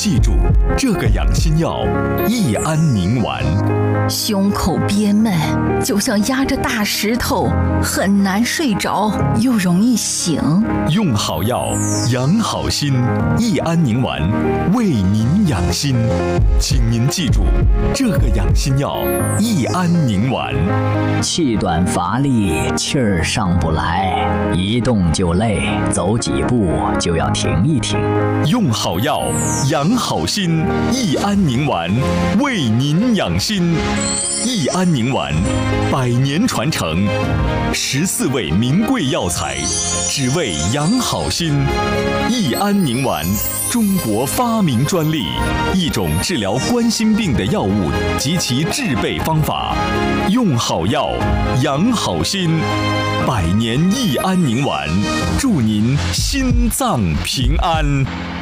记住这个养心药益安宁丸。 胸口憋闷，就像压着大石头，很难睡着，又容易醒。 用好药，养好心，益安宁丸为您养心。请您记住这个养心药益安宁丸。 气短乏力，气儿上不来，一动就累，走几步就要停一停。 用好药，养好心，益安宁丸为您养心。益安宁丸100年传承，14味名贵药材，只为养好心。益安宁丸，中国发明专利，一种治疗冠心病的药物及其制备方法。用好药，养好心，100年益安宁丸，祝您心脏平安。